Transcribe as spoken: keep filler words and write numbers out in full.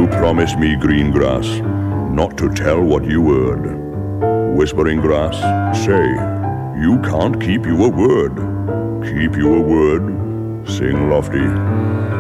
promised me, green grass, not to tell what you heard. Whispering grass, say, you can't keep your word. Keep your word, sing lofty.